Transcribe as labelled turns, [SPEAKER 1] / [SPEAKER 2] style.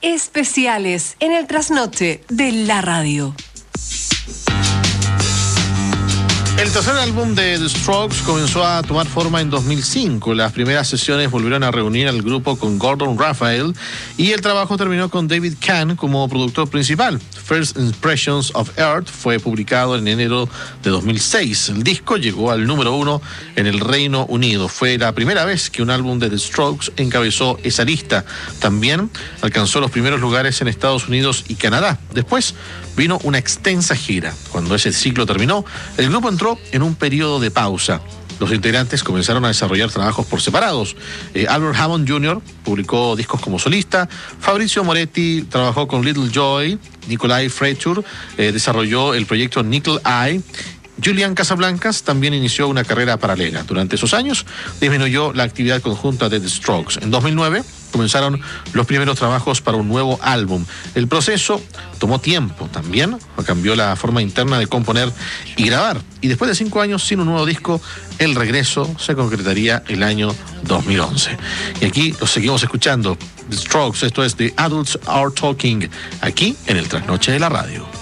[SPEAKER 1] especiales en el trasnoche de la radio.
[SPEAKER 2] El tercer álbum de The Strokes comenzó a tomar forma en 2005. Las primeras sesiones volvieron a reunir al grupo con Gordon Raphael y el trabajo terminó con David Kahn como productor principal. First Impressions of Earth fue publicado en enero de 2006. El disco llegó al número 1 en el Reino Unido. Fue la primera vez que un álbum de The Strokes encabezó esa lista. También alcanzó los primeros lugares en Estados Unidos y Canadá. Después vino una extensa gira. Cuando ese ciclo terminó, el grupo entró en un periodo de pausa. Los integrantes comenzaron a desarrollar trabajos por separados. Albert Hammond Jr. publicó discos como solista, Fabrizio Moretti trabajó con Little Joy, Nikolai Fraiture desarrolló el proyecto Nickel Eye, Julian Casablancas también inició una carrera paralela. Durante esos años disminuyó la actividad conjunta de The Strokes. En 2009 comenzaron los primeros trabajos para un nuevo álbum. El proceso tomó tiempo. También cambió la forma interna de componer y grabar. Y después de 5 años sin un nuevo disco, el regreso se concretaría el año 2011. Y aquí los seguimos escuchando. The Strokes, esto es The Adults Are Talking, aquí en el Trasnoche de la Radio.